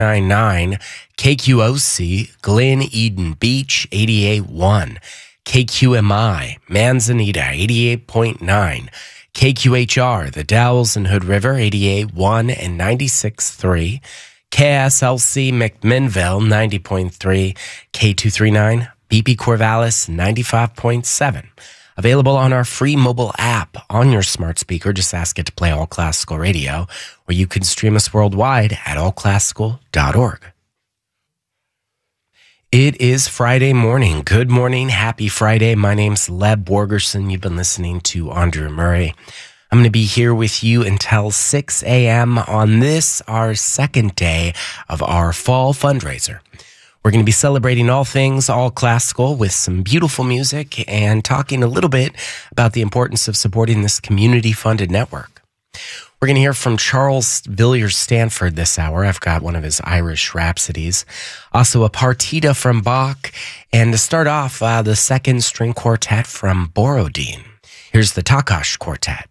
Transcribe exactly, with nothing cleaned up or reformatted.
ninety-nine, K Q O C, Glen Eden Beach, eighty-eight point one, K Q M I, Manzanita, eighty-eight point nine, K Q H R, The Dalles and Hood River, eighty-eight point one and ninety-six point three, K S L C McMinnville, ninety point three, K two thirty-nine, B P Corvallis, ninety-five point seven. Available on our free mobile app on your smart speaker. Just ask it to play All Classical Radio, or you can stream us worldwide at all classical dot org. It is Friday morning. Good morning. Happy Friday. My name's Leb Borgerson. You've been listening to Andrew Murray. I'm going to be here with you until six a.m. on this, our second day of our fall fundraiser. We're going to be celebrating all things all classical with some beautiful music and talking a little bit about the importance of supporting this community-funded network. We're going to hear from Charles Villiers Stanford this hour. I've got one of his Irish Rhapsodies. Also a partita from Bach. And to string off, uh, the second string quartet from Borodin. Here's the Takács Quartet.